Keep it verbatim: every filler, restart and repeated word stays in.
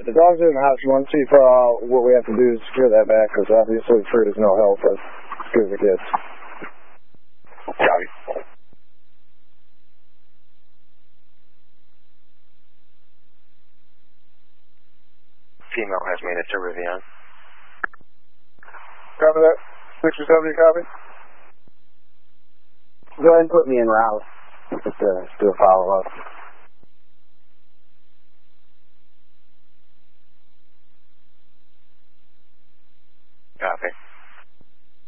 the dog's in the house. You want to see if, uh, what we have to do to secure that back, because obviously fruit is no help as good as it gets. Copy. Female has made it to Rivian. Copy that. six or seven, you copy? Go ahead and put me in route. Just uh, do a follow-up.